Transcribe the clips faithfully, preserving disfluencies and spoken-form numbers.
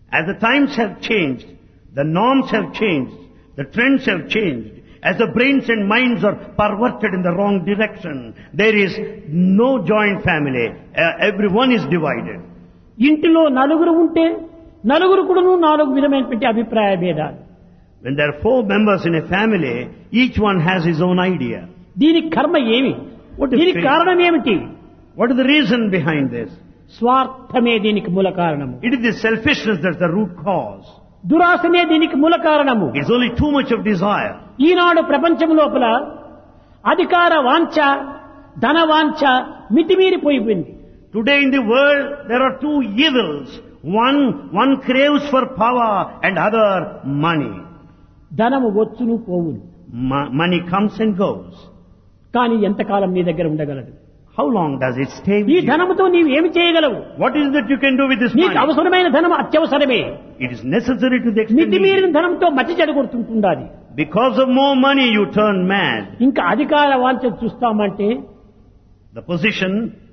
As the times have changed, the norms have changed, the trends have changed, as the brains and minds are perverted in the wrong direction, there is no joint family. Uh, everyone is divided. ఇంటిలో నలుగురు ఉంటే నలుగురు కూడాను నాలుగు విధమైనటువంటి అభిప్రాయ భేదాలు. When there are four members in a family, each one has his own idea. దీనికి కర్మ ఏమి? What is దీనికి fate? కారణం ఏమిటి? What is the reason behind this? స్వార్థమే దీనికి మూల కారణము. It is the selfishness that's the root cause. దురాశనే దీనికి మూల కారణము. It's only too much of desire. ఈనాడు ప్రపంచం లోపల అధికార వాంఛ, ధన వాంఛ మితిమీరిపోయింది. Today in the world, there are two evils. One, one craves for power and other money. ధనము వచ్చును పోవును. Mo- money comes and goes. కానీ ఎంతకాలం నీ దగ్గర ఉండగలదు? How long does it stay with ఈ you? ధనముతో నీవు ఏమి చేయగలవు? What is that you can do with this నీకు money? అవసరమైన ధనం అత్యవసరమే. It is necessary to the extent మితిమీరిన needed. ధనంతో మతి చెడగొడుతుంటుండాలి. Because of more money, you turn mad. ఇంకా అధికార వాంఛ చూస్తామంటే The position,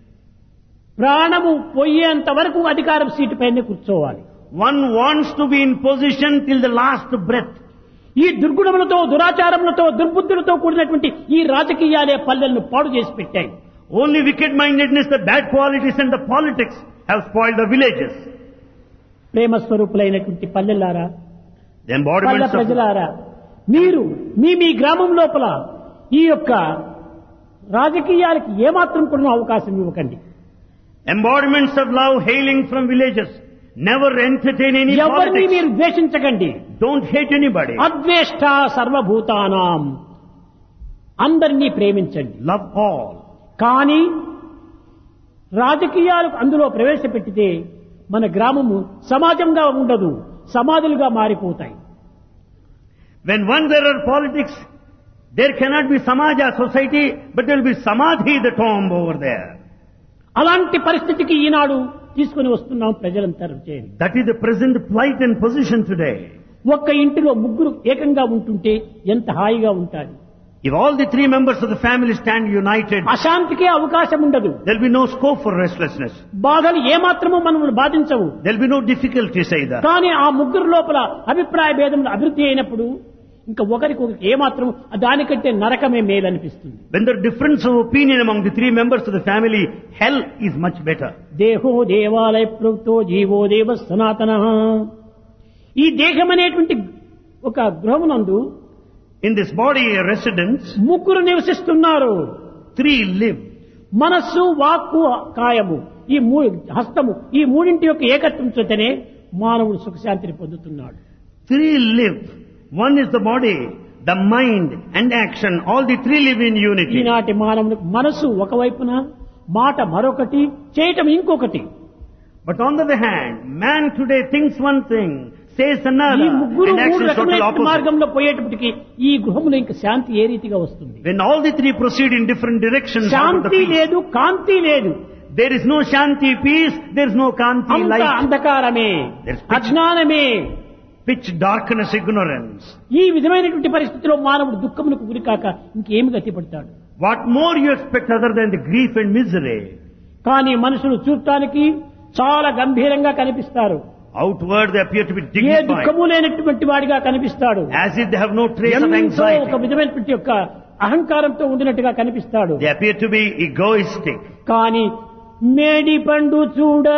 ప్రాణము పోయేంత వరకు అధికారం సీటు పైన కూర్చోవాలి. one wants to be in position till the last breath. ఈ దుర్గుణములతో, దురాచారములతో, దుర్బుద్ధులతో కూడినటువంటి ఈ రాజకీయాలే పల్లెలను పాడు చేసి పెట్టాయి. Only wicked-mindedness, the bad qualities and the politics have spoiled the villages. Prema స్వరూపులైనటువంటి పల్లెలారా, The పల్లె embodiments of, ప్రజలారా, మీరు మీ మీ గ్రామం లోపల ఈ యొక్క రాజకీయాలకి ఏమాత్రం కూడా అవకాశం ఇవ్వకండి. embodiments of love hailing from villages. Never entertain any ఎవరిని politics. మీరు ద్వేషించకండి. Don't hate anybody. అద్వేష్ట సర్వభూతానాం, అందరినీ ప్రేమించండి. Love all. కానీ రాజకీయాలకు అందులో ప్రవేశపెట్టితే మన గ్రామము సమాజంగా ఉండదు, సమాధులుగా మారిపోతాయి. When once there are politics, there cannot be samaja, society, but there will be samadhi, the tomb over there. అలాంటి పరిస్థితికి ఈనాడు తీసుకుని వస్తున్నాం ప్రజలంతా చేరి. That is the present plight and position today. ఒక్క ఇంటిలో ముగ్గురు ఏకంగా ఉంటుంటే ఎంత హాయిగా ఉంటాది. If all the three members of the family stand united, అశాంతికే అవకాశం ఉండదు. there will be no scope for restlessness. బాధలు ఏమాత్రమూ మనల్ని బాధించవు. There will be no difficulties either. కానీ ఆ ముగ్గురు లోపల అభిప్రాయ భేదములు అభివృద్ధి అయినప్పుడు ఇంకా ఒకరికొకరికి ఏమాత్రం దానికంటే నరకమే మేలనిపిస్తుంది. When there is difference of opinion among the three members of the family, hell is much better. దేహో దేవాలయ ప్రవృత్తో జీవో దేవ సనాతన. ఈ దేహం అనేటువంటి ఒక గృహమునందు In this body residence, ముగ్గురు నివసిస్తున్నారు. three live. మనస్సు, వాక్కు, కాయము, ఈ మూడు హస్తము, ఈ మూడింటి యొక్క ఏకత్వం చేతనే మానవుడు సుఖశాంతిని పొందుతున్నాడు. Three live. One is the body, the mind and action. All the three live in unity. ఈనాటి మానవునికి మనస్సు ఒకవైపున, మాట మరొకటి, చేయటం ఇంకొకటి. But on the other hand, man today thinks one thing, says ఈ another, ముగ్గురు and acts మూడు is total రకమైన opposite. మార్గంలో పోయేటప్పటికి ఈ గృహంలో ఇంకా శాంతి ఏ రీతిగా వస్తుంది? When all the three proceed in different directions, how about the Shanti peace? లేదు, కాంతి లేదు. There is no shanti peace, there is no kanti అంత light. అంధకారమే, There's pitch. అజ్ఞానమే. Pitch darkness, ignorance. ఈ విధమైనటువంటి పరిస్థితిలో మానవుడు దుఃఖములకు గురికాక ఇంకేమి గతి పడతాడు? What more you expect other than the grief and misery? కానీ మనుషులు చూడటానికి చాలా గంభీరంగా కనిపిస్తారు. Outward they appear to be A dignified, దుఃఖము లేనటువంటి వాడిగా కనిపిస్తాడు. as if they have no trace of ఎంతో ఒక anxiety. విధమైనటువంటి యొక్క అహంకారంతో ఉండినట్టుగా కనిపిస్తాడు. They appear to be egoistic. కానీ మేడి పండు చూడ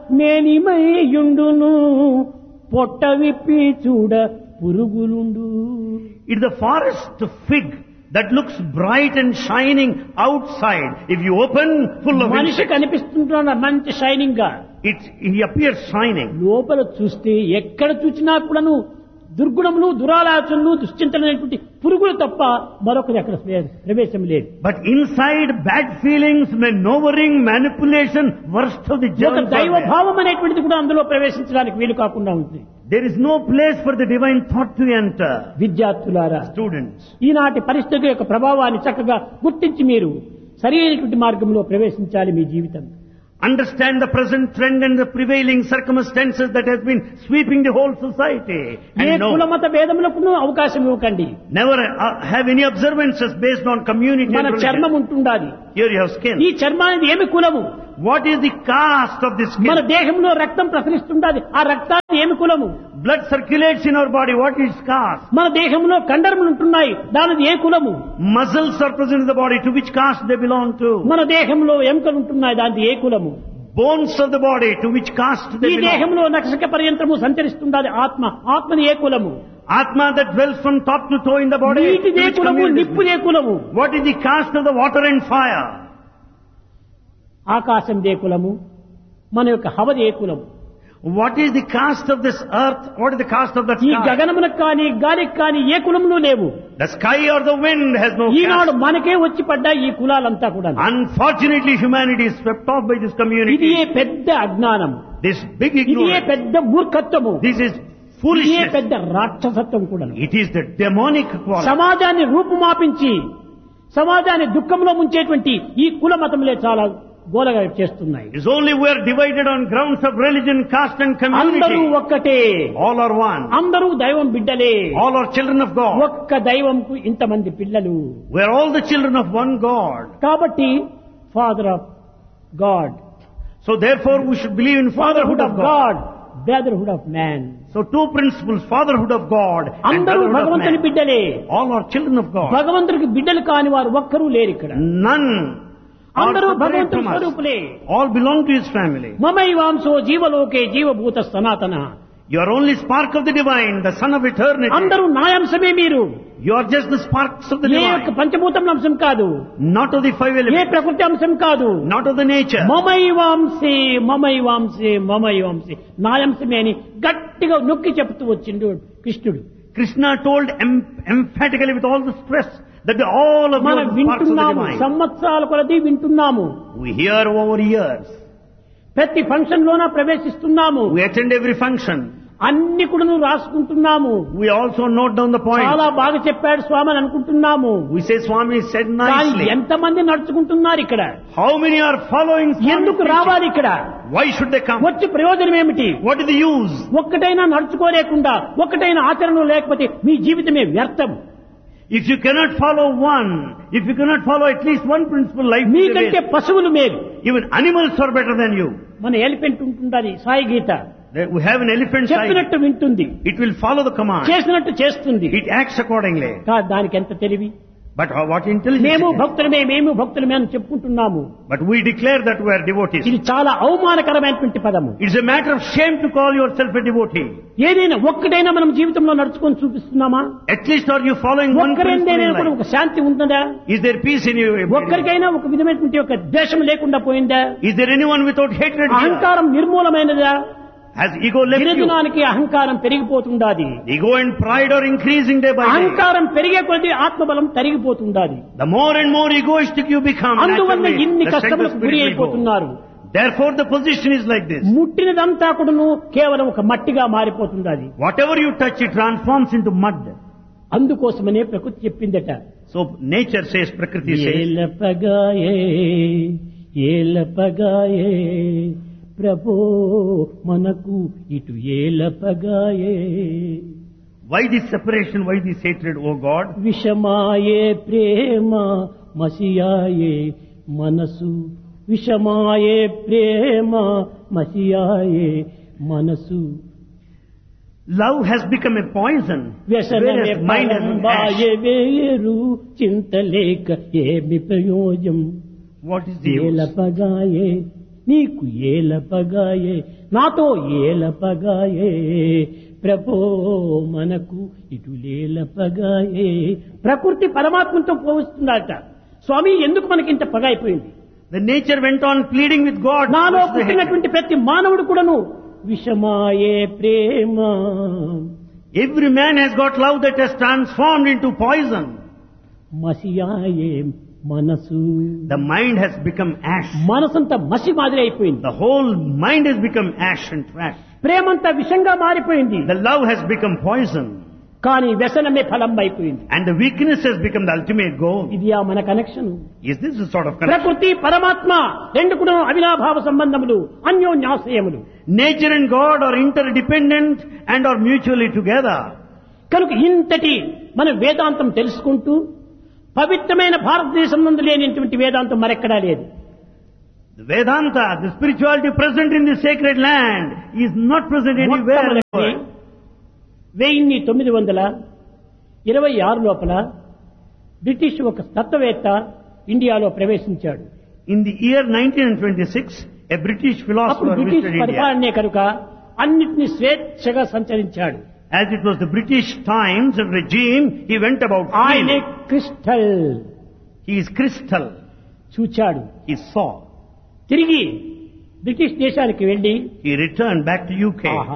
మేనిమయుండును, పొట్ట విప్పి చూడ పురుగులుండు. It is the forest fig that looks bright and shining outside. If you open, full of మనిషి insects. కనిపిస్తుంటున్న మంచి షైనింగ్ గా, It, he appears shining. లోపల చూస్తే ఎక్కడ చూసినా కూడాను దుర్గుణములు, దురాలోచనలు, దుశ్చింతలైనటువంటి పురుగులు తప్ప మరొకటి అక్కడ ప్రవేశం లేదు. But inside, bad feelings, maneuvering, manipulation, worst of the ఒక germs are దైవ there. భావం అనేటువంటిది కూడా అందులో ప్రవేశించడానికి వీలు కాకుండా ఉంటుంది. There is no place for the divine thought to enter. విద్యార్థులారా, Students, ఈనాటి పరిస్థితి యొక్క ప్రభావాన్ని చక్కగా గుర్తించి మీరు సరైనటువంటి మార్గంలో ప్రవేశించాలి మీ జీవితం. understand the present trend and the prevailing circumstances that has been sweeping the whole society. A And know, కులమత భేదములకు అవకాశం ఇవ్వకండి. never uh, have any observances based on community మన and చర్మం religion. ఉంటుండాలి. Here you have skin. ఈ చర్మానికి ఏమి కులము? What is the caste of this మన skin? దేహంలో రక్తం ప్రసరిస్తుండాలి. ఆ రక్తాన్ని ఏమి కులము? Blood circulates in our body. What is caste? మన దేహంలో కండరములు ఉంటున్నాయి. దానిది ఏ కులము? Muscles are present in the body. To which caste they belong to? మన దేహంలో ఎముకలు ఉంటున్నాయి. దానిది ఏ కులము? Bones of the body. To which caste ఈ they belong? దేహంలో నక్షక పర్యంతరము సంచరిస్తుండాలి ఆత్మ. ఆత్మని ఏ కులము? Atma that dwells from top to toe in the body. నీటి To ఏ which కులము? community? నిప్పు ఏ కులము? What is the caste of the water and fire? ఆకాశం ఏ కులము? మన యొక్క హవది ఏ కులము? What is the caste of this earth? What is the caste of that ఈ sky? గగనములకు కానీ గాలికి కానీ ఏ కులములు లేవు. The sky or the wind has no Eenadu caste. మనకే వచ్చి పడ్డా ఈ కులాలంతా కూడా. Unfortunately, humanity is swept off by this ఇది community. ఏ పెద్ద అజ్ఞానం. This big ఇది ఏ ignorance. పెద్ద మూర్ఖత్వము. This is ఇది ఏ foolishness. పెద్ద రాక్షసత్వం కూడా. It is the demonic quality. సమాజాన్ని రూపుమాపించి సమాజాన్ని దుఃఖంలో ముంచేటువంటి ఈ కుల మతములే చాలా గోలగా చేస్తున్నాయి. It's only we are divided on grounds of religion, caste and అందరూ community. ఒక్కటే. All are one. అందరూ దైవం బిడ్డలే. All are children of God. ఒక్క దైవంకు ఇంతమంది పిల్లలు. We are all the children of one God. కాబట్టి father of God, So therefore we should believe in fatherhood fatherhood of of God. God, brotherhood of man. So two principles, fatherhood of God and అందరూ brotherhood of భగవంతుని man. బిడ్డలే. All are children of God. భగవంతుడికి బిడ్డలు కాని వారు ఒక్కరూ లేరు ఇక్కడ. None are అందరూ separate భగవంతుని from us. స్వరూపులే. All belong to His family. మమైవాంసో జీవలోకే జీవభూత సనాతన. You are only spark of the divine, the son of eternity. అందరూ నాయాంశమే మీరు. You are just the sparks of the ఏ యొక్క divine. పంచభూతం అంశం కాదు. Not of the five A elements. ప్రకృతి అంశం కాదు. Not of the nature. మమైవాంసే మమైవాంసే మమైవాంసే నాయంశమే అని గట్టిగా నొక్కి చెప్తూ వచ్చిండు కృష్ణుడు. Krishna told em- emphatically with all the stress that the, all of you మనం are the sparks of the వింటున్నాము, divine. సంవత్సరాల కొలది వింటున్నాము. We hear over years. ప్రతి ఫంక్షన్ లోన ప్రవేశిస్తున్నాము. We attend every function. అన్ని కూడా రాసుకుంటున్నాము. We also note down the చాలా point. బాగా చెప్పాడు స్వామి అని అనుకుంటున్నాము. We say Swami said కానీ nicely. ఎంతమంది నడుచుకుంటున్నారు ఇక్కడ? How many are following Swami's ఎందుకు teaching? రావాలి ఇక్కడ? Why should they come? వచ్చి ప్రయోజనం ఏమిటి? What is the use? ఒక్కటైనా నడుచుకోలేకుండా ఒక్కటైనా ఆచరణ లేకపోతే మీ జీవితమే వ్యర్థం. If you cannot follow one, if you cannot follow at least one principle, life will be మీకంటే waste. పశువులు మేలు. Even animals are better than you. మన ఎలిఫెంట్ ఉంటుందని సాయి గీత There- We have an elephant side. చెప్పినట్టు వింటుంది, It will follow the command. చేసినట్టు చేస్తుంది. It acts accordingly. కా- దానికి ఎంత తెలివి. But how- what intelligence మేము it is. భక్తులమే మేము భక్తులమే అని చెప్పుకుంటున్నాము. But we declare that we are devotees. ఇది చాలా అవమానకరమైనటువంటి పదము. It's a matter of shame to call yourself a devotee. ఏదైనా ఒక్కటైనా మనం జీవితంలో నడుచుకొని చూపిస్తున్నామా? At least are you following one principle ఒక్కరైనా in కూడా life? ఒక శాంతి ఉంటుందా? Is there peace in you? ఒక్కరికైనా ఒక విధమైనటువంటి ఒక ద్వేషం లేకుండా పోయిందా? Is there anyone without hatred here? అహంకారం నిర్మూలమైనదా? Has ego left you? దినదినానికి అహంకారం పెరిగిపోతుండాది. Ego and pride are increasing day by day. అహంకారం పెరిగే కొద్దీ ఆత్మబలం తరిగిపోతుండాది. The more and more egoistic you become, అందువల్ల naturally, ఇన్ని the strength of కష్టములకు గురి spirit will go. అయిపోతున్నారు. Therefore the position is like this. ముట్టినదంతా కూడాను కేవలం ఒక మట్టిగా మారిపోతుండాది. Whatever you touch, it transforms into mud. అందుకోసమనే ప్రకృతి చెప్పిందట. So nature says, Prakriti says, ఏలపగాయే ఏలపగాయే ప్రభో మనకు ఇటు ఏలపగాయే. why this separation, why this hatred, O God? విషమాయే ప్రేమ మసియాయే మనసు, విషమాయే ప్రేమ మసియాయే మనసు. Love has become a poison, వ్యసనమే whereas mind has been ash. పరంబాయే వేరు చింతలేక ఏమి ప్రయోజం. What is the use? ఏలపగాయే నీకు ఏలపగాయే నాతో ఏలపగాయే ప్రభో మనకు ఇటు లేలపగాయే. ప్రకృతి పరమాత్మతో పోవస్తుందట. స్వామి ఎందుకు మనకి ఇంత పగ అయిపోయింది? The nature went on pleading with God. నాలో What's the hatred? పుట్టినటువంటి ప్రతి మానవుడు కూడాను విషమాయే ప్రేమ. Every man has got love that has transformed into poison. మసియాయే మనసు. The mind has become ash. మనసంతా మసి మాదిరి అయిపోయింది. The whole mind has become ash and trash. ప్రేమంతా విషంగా మారిపోయింది. The love has become poison. కానీ వ్యసనమే ఫలం అయిపోయింది. And the weakness has become the ultimate goal. ఇది ఆ మన connection. Is this a sort of connection? ప్రకృతి పరమాత్మ రెండు కూడా అవినాభావ సంబంధములు, అన్యోన్యాశ్రయములు. Nature and God are interdependent and are mutually together. కనుక ఇంతటి మన వేదాంతం తెలుసుకుంటూ పవిత్రమైన భారతదేశం నందు లేనిటువంటి వేదాంతం మరెక్కడా లేదు. The Vedanta, the spirituality present in the sacred land is not present anywhere in the world. వెయ్యి తొమ్మిది వందల ఇరవై ఆరు లోపల బ్రిటిష్ ఒక తత్వవేత్త ఇండియాలో ప్రవేశించాడు. In the year nineteen twenty-six, a British అప్పుడు philosopher బ్రిటిష్ visited India. పరిపాలనే కనుక అన్నిటినీ స్వేచ్ఛగా సంచరించాడు. As it was the British times of regime, he went about ఆయనే freely. Crystal He is crystal. చూచాడు. He saw. తిరిగి బ్రిటిష్ దేశానికి వెళ్లి He returned back to U K. ఆహా,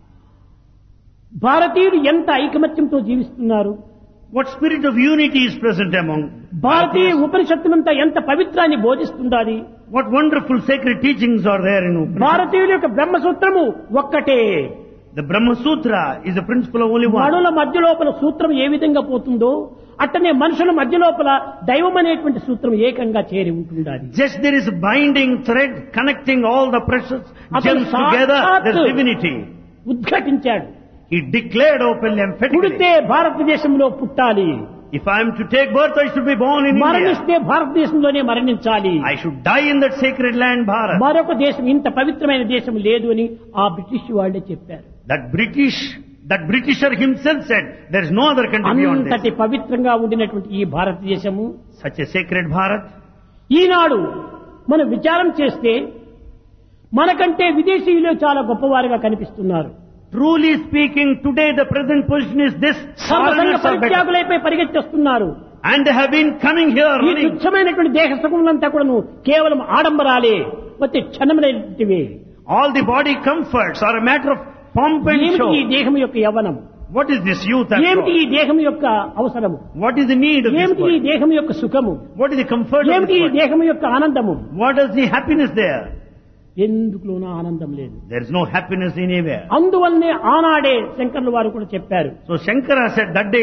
భారతీయులు ఎంత ఐకమత్యంతో జీవిస్తున్నారు, What spirit of unity is present among Bharatiya Bharatias? ఉపనిషత్తులంతా ఎంత పవిత్రాన్ని బోధిస్తుండాలి. What wonderful sacred teachings are there in Upanishad? భారతీయుల యొక్క బ్రహ్మసూత్రము ఒక్కటే. The Brahma Sutra is a principle of only one. మనుల మధ్య లోపల సూత్రం ఏ విధంగా పోతుందో అట్టనే మనుషుల మధ్య లోపల దైవం అనేటువంటి సూత్రం ఏకంగా చేరి ఉంటుండాలి. Just there is a binding thread connecting all the precious అతను gems together, సాక్షాత్తు there's divinity. ఉద్ఘాటించాడు. He declared openly, emphatically, పుడితే భారతదేశంలో పుట్టాలి, if I am to take birth, I should be born in India. మరణిస్తే భారతదేశంలోనే మరణించాలి. I should die in that sacred land, Bharat. మరొక దేశం ఇంత పవిత్రమైన దేశం లేదు అని ఆ బ్రిటిష్ వాళ్ళే చెప్పారు. That British, that Britisher himself said, there is no other country beyond అంతటి this. పవిత్రంగా ఉండినటువంటి ఈ భారతదేశము Such a sacred Bharat. ఈనాడు మనం విచారం చేస్తే మనకంటే విదేశీయులు చాలా గొప్పవారుగా కనిపిస్తున్నారు. Truly speaking, today the present position is this: సర్వసంగ foreigners are better. పరిత్యాగులైపై పరిగెత్తేస్తున్నారు. And they have been coming here ఈ running. తుచ్చమైనటువంటి దేహ సుఖములంతా కూడాను కేవలం ఆడంబరాలే, వచ్చే క్షణములైనటివే. All the body comforts are a matter of pomp and ఏమిటి ఈ show. దేహం యొక్క యవ్వనం, What is this youth after ఏమిటి ఈ all? దేహం యొక్క అవసరము, What is the need of this ఏమిటి ఈ body? దేహం యొక్క సుఖము, What is the comfort of ఏమిటి this ఈ body? దేహం యొక్క ఆనందము. What is the happiness there? ఎందుకులోనూ ఆనందం లేదు. There is no happiness anywhere. అందువల్లనే ఆనాడే శంకర్లు వారు కూడా చెప్పారు, So Shankara said that day